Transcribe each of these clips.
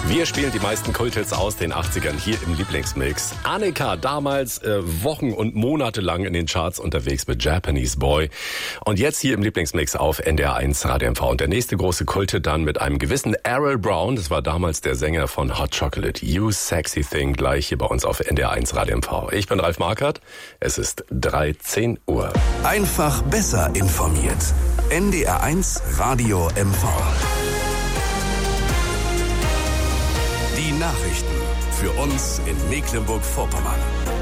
Wir spielen die meisten Kulthits aus den 80ern hier im Lieblingsmix. Annika, damals Wochen und Monate lang in den Charts unterwegs mit Japanese Boy. Und jetzt hier im Lieblingsmix auf NDR1 Radio MV. Und der nächste große Kulthit dann mit einem gewissen Errol Brown. Das war damals der Sänger von Hot Chocolate. You Sexy Thing, gleich hier bei uns auf NDR1 Radio MV. Ich bin Ralf Markert. Es ist 13 Uhr. Einfach besser informiert. NDR1 Radio MV. Die Nachrichten für uns in Mecklenburg-Vorpommern.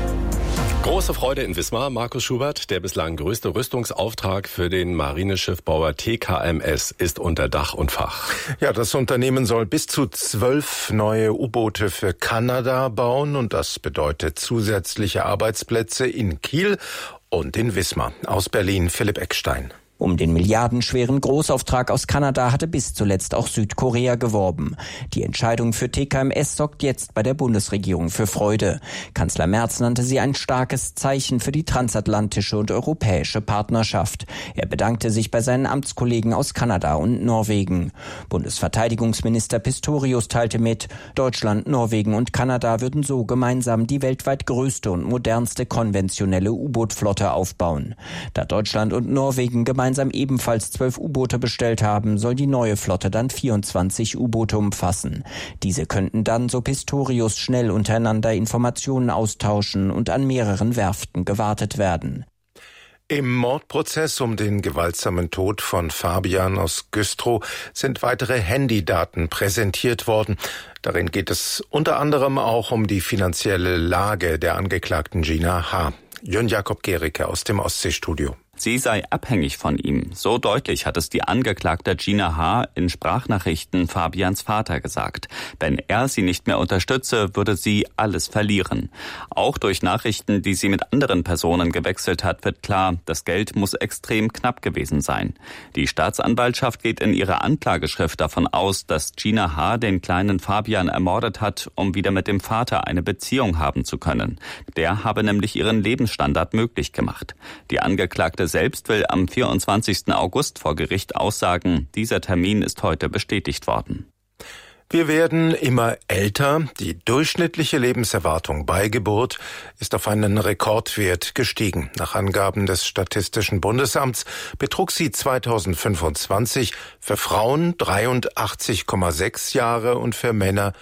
Große Freude in Wismar. Markus Schubert, der bislang größte Rüstungsauftrag für den Marineschiffbauer TKMS, ist unter Dach und Fach. Ja, das Unternehmen soll bis zu 12 neue U-Boote für Kanada bauen und das bedeutet zusätzliche Arbeitsplätze in Kiel und in Wismar. Aus Berlin Philipp Eckstein. Um den milliardenschweren Großauftrag aus Kanada hatte bis zuletzt auch Südkorea geworben. Die Entscheidung für TKMS sorgt jetzt bei der Bundesregierung für Freude. Kanzler Merz nannte sie ein starkes Zeichen für die transatlantische und europäische Partnerschaft. Er bedankte sich bei seinen Amtskollegen aus Kanada und Norwegen. Bundesverteidigungsminister Pistorius teilte mit, Deutschland, Norwegen und Kanada würden so gemeinsam die weltweit größte und modernste konventionelle U-Boot-Flotte aufbauen. Da Deutschland und Norwegen gemeinsam ebenfalls 12 U-Boote bestellt haben, soll die neue Flotte dann 24 U-Boote umfassen. Diese könnten dann, so Pistorius, schnell untereinander Informationen austauschen und an mehreren Werften gewartet werden. Im Mordprozess um den gewaltsamen Tod von Fabian aus Güstrow sind weitere Handydaten präsentiert worden. Darin geht es unter anderem auch um die finanzielle Lage der Angeklagten Gina H. Jörn Jakob Gericke aus dem Ostseestudio. Sie sei abhängig von ihm. So deutlich hat es die Angeklagte Gina H. in Sprachnachrichten Fabians Vater gesagt. Wenn er sie nicht mehr unterstütze, würde sie alles verlieren. Auch durch Nachrichten, die sie mit anderen Personen gewechselt hat, wird klar, das Geld muss extrem knapp gewesen sein. Die Staatsanwaltschaft geht in ihrer Anklageschrift davon aus, dass Gina H. den kleinen Fabian ermordet hat, um wieder mit dem Vater eine Beziehung haben zu können. Der habe nämlich ihren Lebensstandard möglich gemacht. Die Angeklagte selbst will am 24. August vor Gericht aussagen. Dieser Termin ist heute bestätigt worden. Wir werden immer älter. Die durchschnittliche Lebenserwartung bei Geburt ist auf einen Rekordwert gestiegen. Nach Angaben des Statistischen Bundesamts betrug sie 2025 für Frauen 83,6 Jahre und für Männer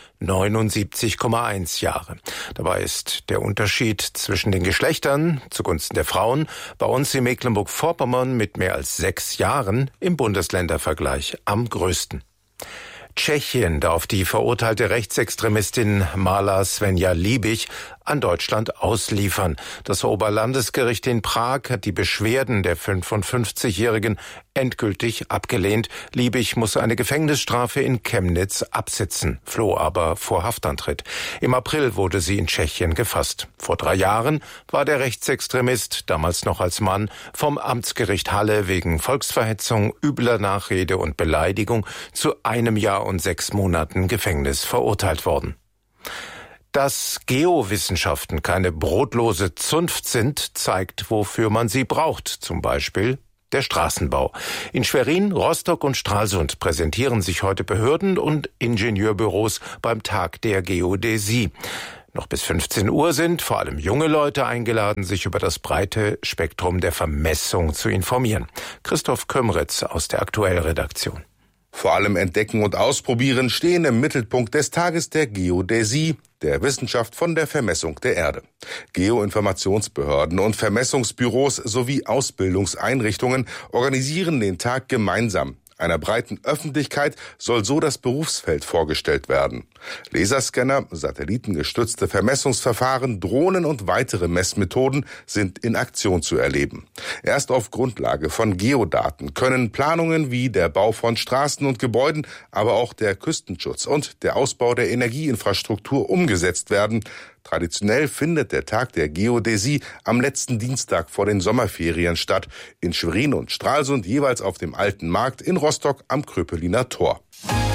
79,1 Jahre. Dabei ist der Unterschied zwischen den Geschlechtern zugunsten der Frauen bei uns in Mecklenburg-Vorpommern mit mehr als 6 Jahren im Bundesländervergleich am größten. Tschechien darf die verurteilte Rechtsextremistin Marla Svenja Liebig an Deutschland ausliefern. Das Oberlandesgericht in Prag hat die Beschwerden der 55-Jährigen endgültig abgelehnt. Liebig muss eine Gefängnisstrafe in Chemnitz absitzen, floh aber vor Haftantritt. Im April wurde sie in Tschechien gefasst. Vor 3 Jahren war der Rechtsextremist, damals noch als Mann, vom Amtsgericht Halle wegen Volksverhetzung, übler Nachrede und Beleidigung zu 1 Jahr und 6 Monaten Gefängnis verurteilt worden. Dass Geowissenschaften keine brotlose Zunft sind, zeigt, wofür man sie braucht, zum Beispiel der Straßenbau. In Schwerin, Rostock und Stralsund präsentieren sich heute Behörden und Ingenieurbüros beim Tag der Geodäsie. Noch bis 15 Uhr sind vor allem junge Leute eingeladen, sich über das breite Spektrum der Vermessung zu informieren. Christoph Kömritz aus der Aktuellredaktion. Vor allem Entdecken und Ausprobieren stehen im Mittelpunkt des Tages der Geodäsie, der Wissenschaft von der Vermessung der Erde. Geoinformationsbehörden und Vermessungsbüros sowie Ausbildungseinrichtungen organisieren den Tag gemeinsam. Einer breiten Öffentlichkeit soll so das Berufsfeld vorgestellt werden. Laserscanner, satellitengestützte Vermessungsverfahren, Drohnen und weitere Messmethoden sind in Aktion zu erleben. Erst auf Grundlage von Geodaten können Planungen wie der Bau von Straßen und Gebäuden, aber auch der Küstenschutz und der Ausbau der Energieinfrastruktur umgesetzt werden. Traditionell findet der Tag der Geodäsie am letzten Dienstag vor den Sommerferien statt. In Schwerin und Stralsund jeweils auf dem Alten Markt, in Rostock am Kröpeliner Tor.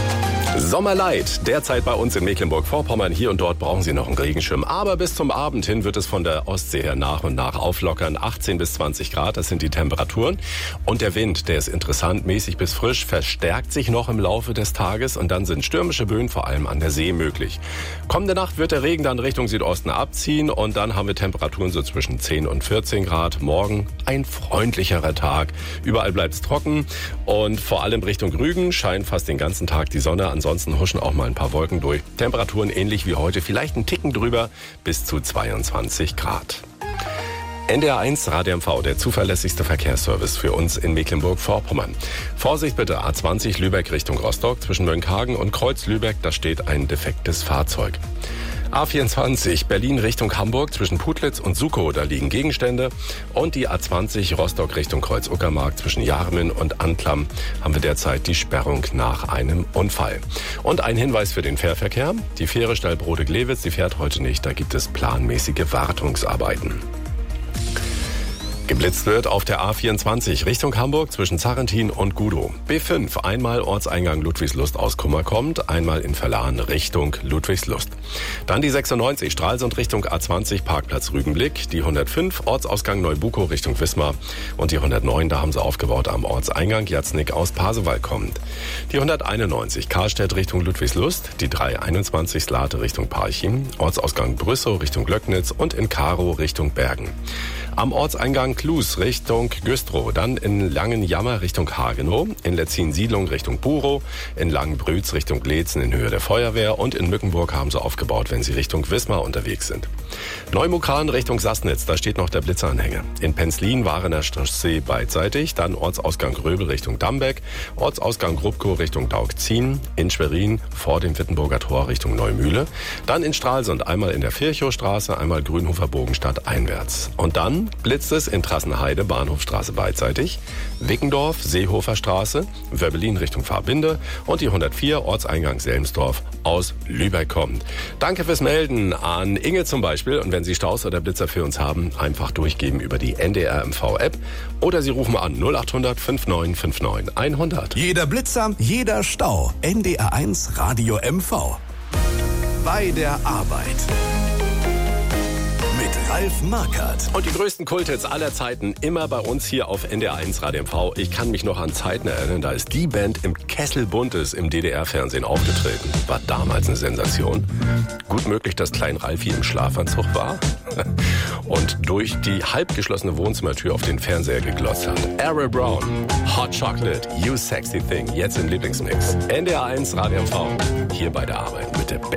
Sommerlight, derzeit bei uns in Mecklenburg-Vorpommern. Hier und dort brauchen Sie noch einen Regenschirm. Aber bis zum Abend hin wird es von der Ostsee her nach und nach auflockern. 18 bis 20 Grad, das sind die Temperaturen. Und der Wind, der ist interessant, mäßig bis frisch, verstärkt sich noch im Laufe des Tages. Und dann sind stürmische Böen vor allem an der See möglich. Kommende Nacht wird der Regen dann Richtung Südosten abziehen. Und dann haben wir Temperaturen so zwischen 10 und 14 Grad. Morgen ein freundlicherer Tag. Überall bleibt es trocken. Und vor allem Richtung Rügen scheint fast den ganzen Tag die Sonne. Ansonsten huschen auch mal ein paar Wolken durch. Temperaturen ähnlich wie heute, vielleicht einen Ticken drüber, bis zu 22 Grad. NDR 1 Radio MV, der zuverlässigste Verkehrsservice für uns in Mecklenburg-Vorpommern. Vorsicht bitte, A20 Lübeck Richtung Rostock, zwischen Mönckehagen und Kreuz-Lübeck, da steht ein defektes Fahrzeug. A24 Berlin Richtung Hamburg, zwischen Putlitz und Sukow, da liegen Gegenstände. Und die A20 Rostock Richtung Kreuz-Uckermark, zwischen Jarmin und Anklam, haben wir derzeit die Sperrung nach einem Unfall. Und ein Hinweis für den Fährverkehr. Die Fähre Stallbrode-Glewitz, die fährt heute nicht, da gibt es planmäßige Wartungsarbeiten. Geblitzt wird auf der A24 Richtung Hamburg zwischen Zarrentin und Gudow. B5 einmal Ortseingang Ludwigslust aus Kummerkommt, einmal in Verlahen Richtung Ludwigslust. Dann die 96 Stralsund Richtung A20 Parkplatz Rügenblick, die 105 Ortsausgang Neubukow Richtung Wismar und die 109, da haben sie aufgebaut am Ortseingang Jatznick aus Pasewalk kommt. Die 191 Karstedt Richtung Ludwigslust, die 321 Slate Richtung Parchim, Ortsausgang Brüssow Richtung Glöcknitz und in Karow Richtung Bergen. Am Ortseingang Klus Richtung Güstrow, dann in Langenjammer Richtung Hagenow, in Letzin-Siedlung Richtung Burow, in Langenbrütz Richtung Leetzen in Höhe der Feuerwehr und in Mückenburg haben sie aufgebaut, wenn sie Richtung Wismar unterwegs sind. Neumukran Richtung Sassnitz, da steht noch der Blitzeranhänger. In Penzlin Warener Chaussee beidseitig, dann Ortsausgang Gröbel Richtung Dambeck, Ortsausgang Grubkow Richtung Daugzien, in Schwerin vor dem Wittenburger Tor Richtung Neumühle, dann in Stralsund einmal in der Virchowstraße, einmal Grünhofer Bogenstadt einwärts. Und dann blitzt es in Trassenheide, Bahnhofstraße beidseitig, Wickendorf, Seehofer Straße, Wöbbelin Richtung Fahrbinde und die 104 Ortseingang Selmsdorf aus Lübeck kommt. Danke fürs Melden an Inge zum Beispiel und wenn Sie Staus oder Blitzer für uns haben, einfach durchgeben über die NDR MV App oder Sie rufen an 0800 5959 100. Jeder Blitzer, jeder Stau. NDR 1 Radio MV. Bei der Arbeit. Ralf Markert. Und die größten Kulthits aller Zeiten immer bei uns hier auf NDR 1 Radio MV. Ich kann mich noch an Zeiten erinnern, da ist die Band im Kessel Buntes im DDR-Fernsehen aufgetreten. War damals eine Sensation. Gut möglich, dass Klein Ralfi im Schlafanzug war und durch die halbgeschlossene Wohnzimmertür auf den Fernseher geglotzt hat. Errol Brown, Hot Chocolate, You Sexy Thing, jetzt im Lieblingsmix. NDR 1 Radio MV, hier bei der Arbeit mit der